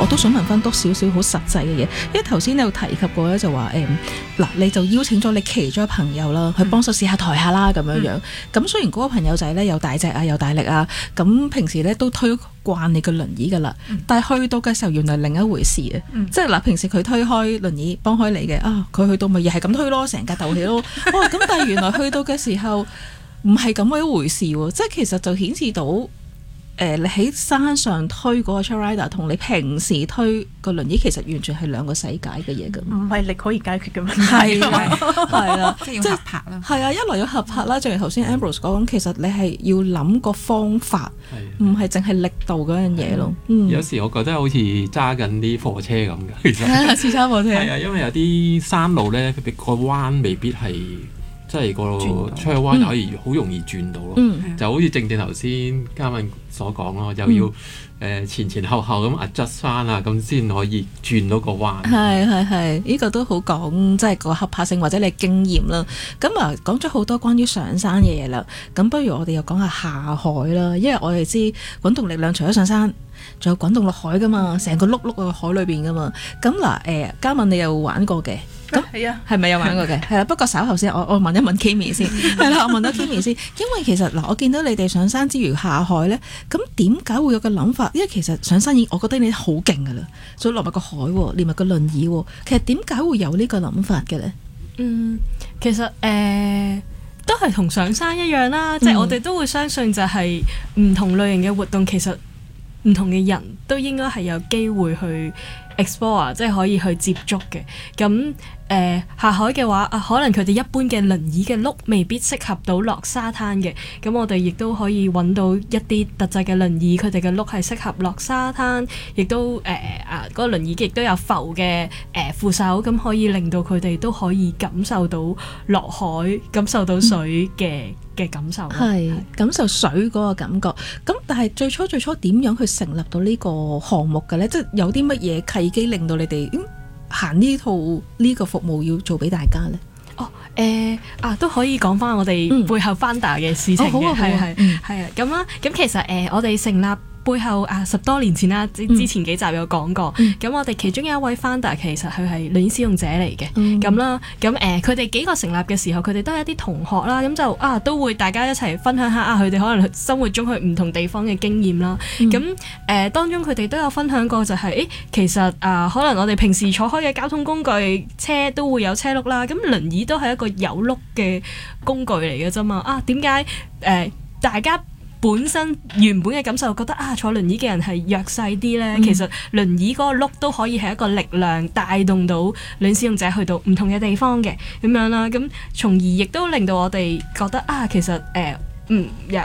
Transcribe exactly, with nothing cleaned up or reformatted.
我都想問翻多少少好實際嘅嘢，因為頭先你有提及過咧，就話誒嗱，你就邀請咗你其中一個朋友啦，去幫手試下抬下啦咁樣樣。咁、嗯、雖然嗰個朋友仔咧又大隻啊，又大力啊，咁平時咧都推慣你個輪椅噶啦，嗯、但係去到嘅時候原來另一回事啊！嗯、即係嗱，平時佢推開輪椅幫開你嘅啊，佢去到咪又係咁推咯，成架鬥氣咯。哇！咁但係原來去到嘅時候唔係咁嘅一回事喎，即係其實就顯示到。誒、呃，你喺山上推嗰個 trail rider 同你平時推個輪椅其實完全係兩個世界嘅嘢咁， 唔係力可以解決嘅問題。 係啦，係啦， 即係要合拍啦。 係啊，一來要合拍啦，正如頭先 Ambrose 講，其實你係要諗個方法，唔係淨係力度嗰樣嘢咯。嗯、 有時我覺得好似揸緊啲貨車咁嘅，其實似揸貨車。 係啊，因為有啲山路咧，個彎未必係。即係個出去彎可以好容易轉到咯，嗯、就好似正正頭先嘉敏所講咯，又要誒、嗯呃、前前後後咁 adjust 翻啊，咁先可以轉到個彎。係係係，呢、呢個都好講即係個合拍性或者你經驗啦。咁啊講咗好多關於上山嘅嘢啦，咁不如我哋又講下下海啦，因為我哋知滾動力量除咗上山，仲有滾動落海噶嘛，成個碌碌喺海裏邊噶嘛。咁嗱誒，嘉敏你有玩過嘅？咁係啊，係咪有玩過嘅？係啦，不過稍後先，我我問一問 Kimi 先，係啦，我問咗 Kimi 先，因為其實嗱，我見到你哋上山之餘下海咧，咁點解會有個諗法？因為其實上山已經，我覺得你好勁噶啦，再落埋個海，連埋個輪椅，其實點解會有呢個諗法嘅咧？ 嗯，其實誒、呃、都係同上山一樣啦，即係、嗯、我哋都會相信就係唔同類型嘅活動，其實唔同嘅人都應該係有機會去 explore， 即係可以去接觸嘅。咁誒、呃、下海嘅話啊，可能佢哋一般嘅輪椅嘅轆未必適合到落沙灘嘅。咁我哋亦都可以揾到一啲特製嘅輪椅，佢哋嘅轆係適合落沙灘，亦都誒啊嗰個輪椅亦都有浮嘅誒、呃、扶手，咁可以令到佢哋都可以感受到落海、感受到水嘅嘅、嗯、感受。係感受水嗰個感覺。咁但係最初最初點樣去成立到呢個項目嘅咧？即係有啲乜嘢契機令到你哋、嗯、行呢套呢個服務要做俾大家咧？ 哦，誒、呃、啊都可以講翻我哋背後 founder 嘅事情嘅，係係係啊，咁啦，咁其實誒、呃、我哋成立背後啊十多年前啦，之之前幾集有講過，咁、嗯、我哋其中有一位 founder 其實佢係輪椅使用者嚟嘅，咁、嗯、啦，咁誒佢哋幾個成立嘅時候，佢哋都係一啲同學啦，咁就啊都會大家一齊分享下啊佢哋可能生活中去唔同地方嘅經驗啦，咁誒、嗯呃、當中佢哋都有分享過就係、是、誒其實啊可能我哋平時坐開嘅交通工具車都會有車轆啦，咁輪椅都係一個有轆嘅工具嚟嘅啫嘛，啊點解誒大家本身原本嘅感受覺得啊坐輪椅嘅人係弱勢啲咧，嗯、其實輪椅嗰個轆都可以係一個力量帶動到輪椅使用者去到唔同嘅地方嘅咁樣啦，咁從而亦都令到我哋覺得啊其實誒、呃、嗯